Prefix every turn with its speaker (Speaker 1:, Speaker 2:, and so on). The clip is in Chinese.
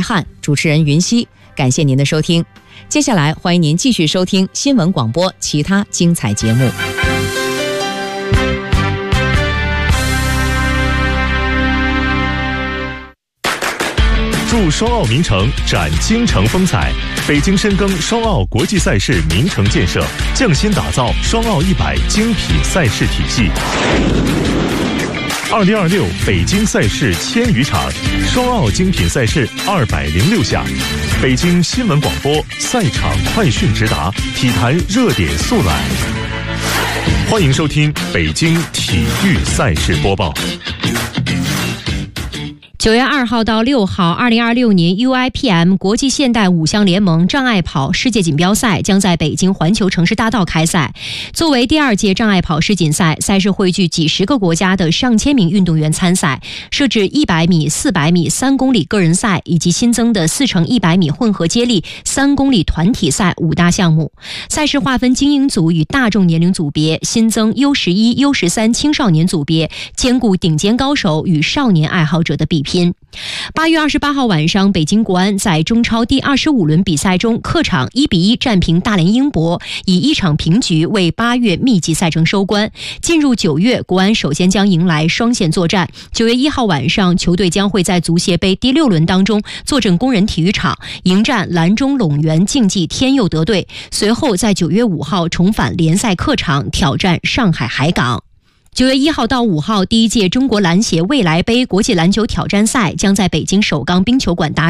Speaker 1: 翰，主持人云熙。感谢您的收听，接下来欢迎您继续收听新闻广播其他精彩节目。
Speaker 2: 祝双奥名城展京城风采，北京深耕双奥国际赛事名城建设，匠心打造双奥100精品赛事体系。2026北京赛事1000余场，双奥精品赛事206项，北京新闻广播赛场快讯直达，体坛热点速览。欢迎收听北京体育赛事播报。
Speaker 3: 9月2号到6号，2026年 UIPM 国际现代5项联盟障碍跑世界锦标赛将在北京环球城市大道开赛。作为第2届障碍跑世锦赛，赛事汇聚几十个国家的上千名运动员参赛，设置100米、400米、3公里个人赛以及新增的4×100米混合接力、3公里团体赛5大项目。赛事划分精英组与大众年龄组别，新增 U11、U13 青少年组别，兼顾顶尖高手与少年爱好者的比拼。8月28号晚上，北京国安在中超第25轮比赛中客场1-1战平大连英博，以1场平局为8月密集赛程收官。进入9月，国安首先将迎来双线作战。9月1号晚上，球队将会在足协杯第6轮当中坐镇工人体育场迎战兰中陇源竞技天佑德队，随后在9月5号重返联赛客场挑战上海海港。9月1号到5号，第1届中国篮协未来杯国际篮球挑战赛将在北京首钢冰球馆打